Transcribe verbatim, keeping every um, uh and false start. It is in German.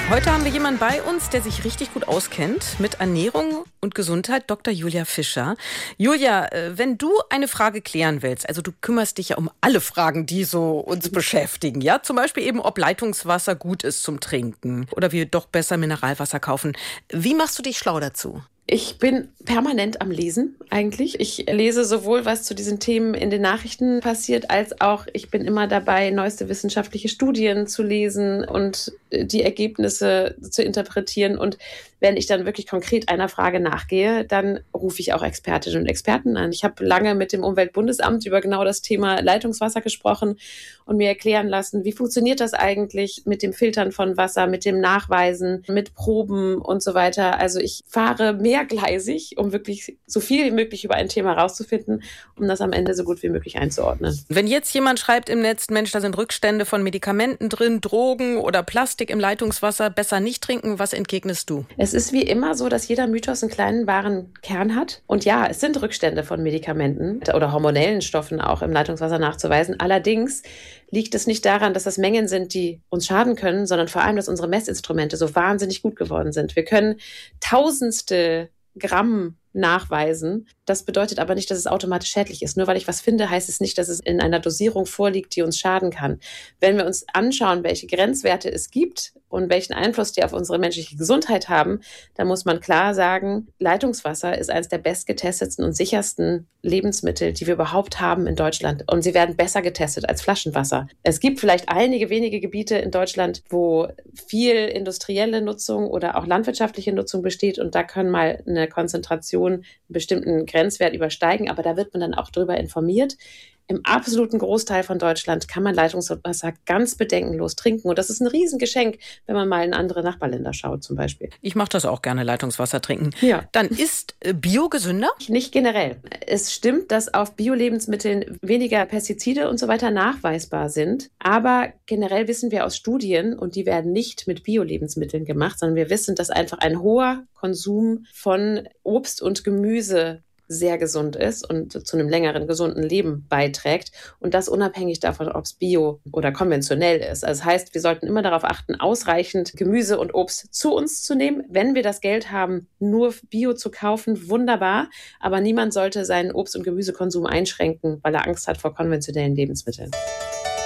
Heute haben wir jemanden bei uns, der sich richtig gut auskennt mit Ernährung und Gesundheit, Doktor Julia Fischer. Julia, wenn du eine Frage klären willst, also du kümmerst dich ja um alle Fragen, die so uns beschäftigen, ja, zum Beispiel eben, ob Leitungswasser gut ist zum Trinken oder wir doch besser Mineralwasser kaufen. Wie machst du dich schlau dazu? Ich bin permanent am Lesen eigentlich. Ich lese sowohl, was zu diesen Themen in den Nachrichten passiert, als auch ich bin immer dabei, neueste wissenschaftliche Studien zu lesen und die Ergebnisse zu interpretieren. Und wenn ich dann wirklich konkret einer Frage nachgehe, dann rufe ich auch Expertinnen und Experten an. Ich habe lange mit dem Umweltbundesamt über genau das Thema Leitungswasser gesprochen und mir erklären lassen, wie funktioniert das eigentlich mit dem Filtern von Wasser, mit dem Nachweisen, mit Proben und so weiter. Also ich fahre mehrgleisig, um wirklich so viel wie möglich über ein Thema rauszufinden, um das am Ende so gut wie möglich einzuordnen. Wenn jetzt jemand schreibt im Netz, Mensch, da sind Rückstände von Medikamenten drin, Drogen oder Plastik im Leitungswasser, besser nicht trinken, was entgegnest du? Es ist wie immer so, dass jeder Mythos einen kleinen wahren Kern hat. Und ja, es sind Rückstände von Medikamenten oder hormonellen Stoffen auch im Leitungswasser nachzuweisen. Allerdings liegt es nicht daran, dass das Mengen sind, die uns schaden können, sondern vor allem, dass unsere Messinstrumente so wahnsinnig gut geworden sind. Wir können tausendste Gramm nachweisen. Das bedeutet aber nicht, dass es automatisch schädlich ist. Nur weil ich was finde, heißt es nicht, dass es in einer Dosierung vorliegt, die uns schaden kann. Wenn wir uns anschauen, welche Grenzwerte es gibt und welchen Einfluss die auf unsere menschliche Gesundheit haben, dann muss man klar sagen, Leitungswasser ist eines der bestgetestetsten und sichersten Lebensmittel, die wir überhaupt haben in Deutschland. Und sie werden besser getestet als Flaschenwasser. Es gibt vielleicht einige wenige Gebiete in Deutschland, wo viel industrielle Nutzung oder auch landwirtschaftliche Nutzung besteht und da können mal eine Konzentration einen bestimmten Grenzwert übersteigen, aber da wird man dann auch darüber informiert. Im absoluten Großteil von Deutschland kann man Leitungswasser ganz bedenkenlos trinken. Und das ist ein Riesengeschenk, wenn man mal in andere Nachbarländer schaut zum Beispiel. Ich mache das auch gerne, Leitungswasser trinken. Ja. Dann ist Bio gesünder? Nicht generell. Es stimmt, dass auf Bio-Lebensmitteln weniger Pestizide und so weiter nachweisbar sind. Aber generell wissen wir aus Studien, und die werden nicht mit Bio-Lebensmitteln gemacht, sondern wir wissen, dass einfach ein hoher Konsum von Obst und Gemüse sehr gesund ist und zu einem längeren, gesunden Leben beiträgt. Und das unabhängig davon, ob es bio oder konventionell ist. Also das heißt, wir sollten immer darauf achten, ausreichend Gemüse und Obst zu uns zu nehmen. Wenn wir das Geld haben, nur Bio zu kaufen, wunderbar. Aber niemand sollte seinen Obst- und Gemüsekonsum einschränken, weil er Angst hat vor konventionellen Lebensmitteln.